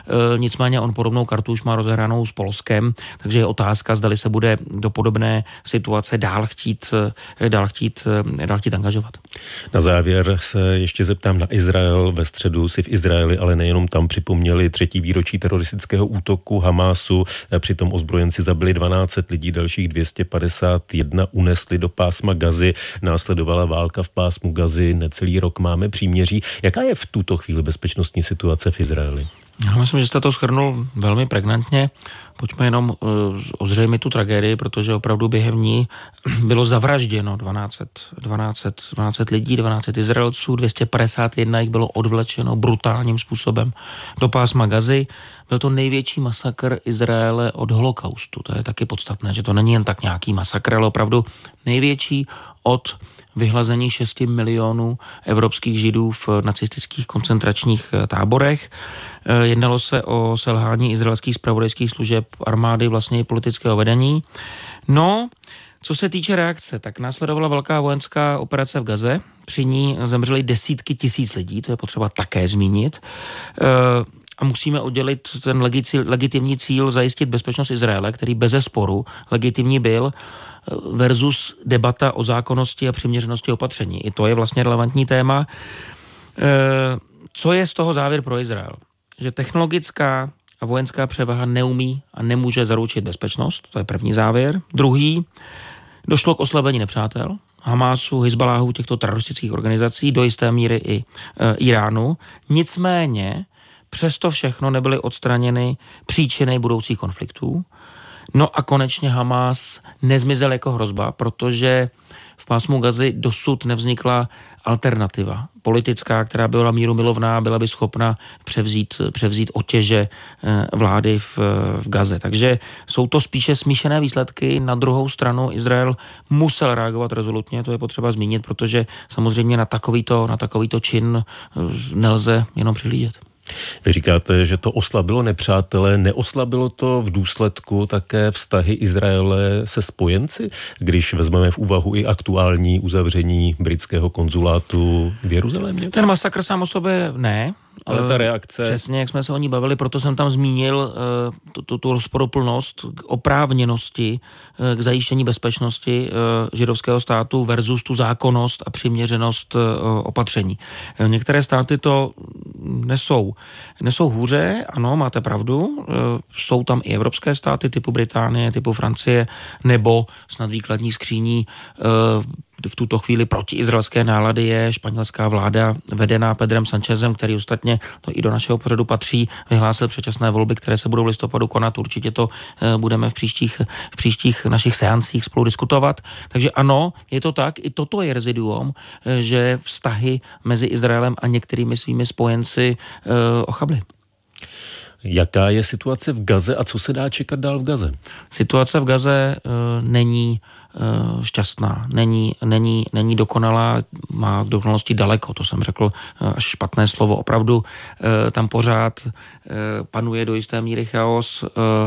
nicméně on podobnou kartu už má rozehranou s Polskem, takže je otázka, zdali se bude do podobné situace dál chtít angažovat. Na závěr se ještě zeptám na Izrael. Ve středu si v Izraeli, ale nejenom tam, připomněli 3. výročí teroristického útoku Hamásu. Přitom ozbrojenci zabili 12 lidí, dalších 251 unesli do pásma Gazy. Následovala válka v pásmu Gazy, necelý rok máme příměří. Jaká je v tuto chvíli bezpečnostní situace v Izraeli? Já myslím, že jste to shrnul velmi pregnantně. Pojďme jenom ozřejmit tu tragédii, protože opravdu během ní bylo zavražděno 12 lidí, 12 Izraelců, 251 jich bylo odvlečeno brutálním způsobem do pásma Gazy. Byl to největší masakr Izraele od holokaustu. To je taky podstatné, že to není jen tak nějaký masakr, ale opravdu největší od vyhlazení 6 milionů evropských Židů v nacistických koncentračních táborech. Jednalo se o selhání izraelských zpravodajských služeb, armády, vlastně i politického vedení. No, co se týče reakce, tak následovala velká vojenská operace v Gaze. Při ní zemřely desítky tisíc lidí, to je potřeba také zmínit. A musíme oddělit ten legitimní cíl zajistit bezpečnost Izraele, který bezesporu legitimní byl, versus debata o zákonnosti a přiměřenosti opatření. I to je vlastně relevantní téma. Co je z toho závěr pro Izrael? Že technologická a vojenská převaha neumí a nemůže zaručit bezpečnost, to je první závěr. Druhý, došlo k oslabení nepřátel, Hamásu, Hizbaláhu, těchto teroristických organizací, do jisté míry i Iránu. Nicméně přesto všechno nebyly odstraněny příčiny budoucích konfliktů. No a konečně Hamás nezmizel jako hrozba, protože v pásmu Gazy dosud nevznikla alternativa politická, která byla mírumilovná, byla by schopna převzít otěže vlády v Gaze. Takže jsou to spíše smíšené výsledky. Na druhou stranu Izrael musel reagovat rezolutně, to je potřeba zmínit, protože samozřejmě na takovýto čin nelze jenom přihlížet. Vy říkáte, že to oslabilo nepřátele, neoslabilo to v důsledku také vztahy Izraele se spojenci, když vezmeme v úvahu i aktuální uzavření britského konzulátu v Jeruzalémě? Ten masakr sám o sobě ne. Ale ta reakce... Přesně, jak jsme se o ní bavili, proto jsem tam zmínil tu rozporuplnost k oprávněnosti, k zajištění bezpečnosti židovského státu versus tu zákonnost a přiměřenost opatření. Některé státy to nesou hůře, ano, máte pravdu, jsou tam i evropské státy typu Británie, typu Francie, nebo snad výkladní skříní v tuto chvíli protiizraelské nálady je španělská vláda vedená Pedrem Sanchezem, který ostatně, to i do našeho pořadu patří, vyhlásil předčasné volby, které se budou v listopadu konat. Určitě to budeme v příštích našich seancích spolu diskutovat. Takže ano, je to tak, i toto je reziduum, že vztahy mezi Izraelem a některými svými spojenci ochably. Jaká je situace v Gaze a co se dá čekat dál v Gaze? Situace v Gaze není šťastná, není dokonalá, má k dokonalosti daleko, to jsem řekl až špatné slovo. Opravdu tam pořád panuje do jisté míry chaos,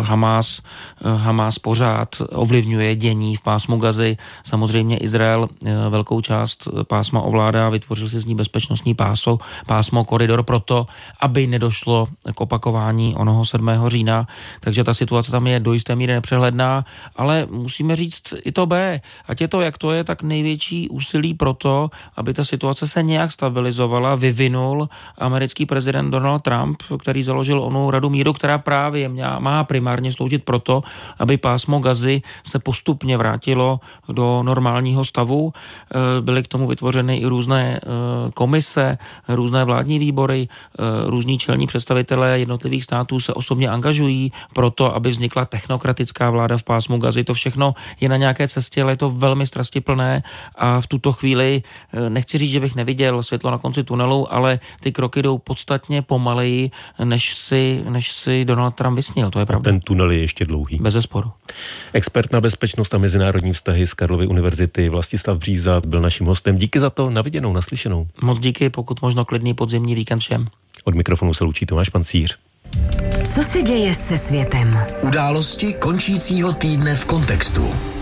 Hamás pořád ovlivňuje dění v pásmu Gazy. Samozřejmě Izrael velkou část pásma ovládá, vytvořil si z ní bezpečnostní pásmo, koridor proto, aby nedošlo k opakování onoho 7. října. Takže ta situace tam je do jisté míry nepřehledná, ale musíme říct i to B. Ať je to, jak to je, tak největší úsilí pro to, aby ta situace se nějak stabilizovala, vyvinul americký prezident Donald Trump, který založil onu Radu míru, která právě má primárně sloužit proto, aby pásmo Gazy se postupně vrátilo do normálního stavu. Byly k tomu vytvořeny i různé komise, různé vládní výbory, různí čelní představitelé jednotlivých států se osobně angažují proto, aby vznikla technokratická vláda v pásmu Gazy. To všechno je na nějaké cestě, ale je to velmi strastiplné a v tuto chvíli nechci říct, že bych neviděl světlo na konci tunelu, ale ty kroky jdou podstatně pomaleji, než si Donald Trump vysnil, to je pravda. Ten tunel je ještě dlouhý. Bezesporu. Expert na bezpečnost a mezinárodní vztahy z Karlovy univerzity Vlastislav Břízat byl naším hostem. Díky za to, na viděnou, naslyšenou. Moc díky, pokud možno klidný podzimní víkend všem. Od mikrofonu se loučí Tomáš Pancíř. Co se děje se světem? Události končícího týdne v kontextu.